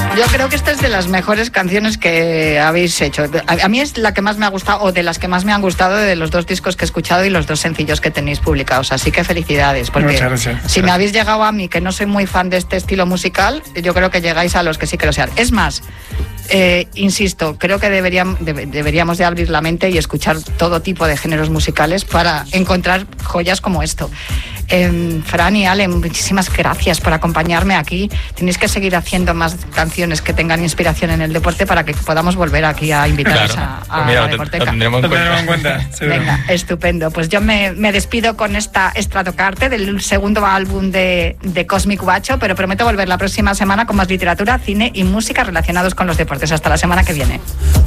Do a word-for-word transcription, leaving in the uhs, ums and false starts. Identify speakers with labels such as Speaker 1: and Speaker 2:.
Speaker 1: Yo creo que esta es de las mejores canciones que habéis hecho. A, a mí es la que más me ha gustado, o de las que más me han gustado de los dos discos que he escuchado y los dos sencillos que tenéis publicados. Así que felicidades, porque
Speaker 2: Muchas gracias.
Speaker 1: si me habéis llegado a mí, que no soy muy fan de este estilo musical, yo creo que llegáis a los que sí que lo sean. Es más, eh, insisto, creo que deberíamos, debe, deberíamos de abrir la mente y escuchar todo tipo de géneros musicales para encontrar joyas como esto. Eh, Fran y Ale, muchísimas gracias por acompañarme aquí. Tenéis que seguir haciendo más canciones que tengan inspiración en el deporte para que podamos volver aquí a invitaros
Speaker 3: Claro.
Speaker 1: a, a
Speaker 3: Mira,
Speaker 1: la
Speaker 3: lo
Speaker 1: Deporteca.
Speaker 3: Lo tendremos en
Speaker 2: Lo tendremos
Speaker 3: cuenta.
Speaker 2: en cuenta, seguro.
Speaker 1: Venga, estupendo. Pues yo me, me despido con esta Stratocarte del segundo álbum de, de Cosmic Guacho, pero prometo volver la próxima semana con más literatura, cine y música relacionados con los deportes. Hasta la semana que viene.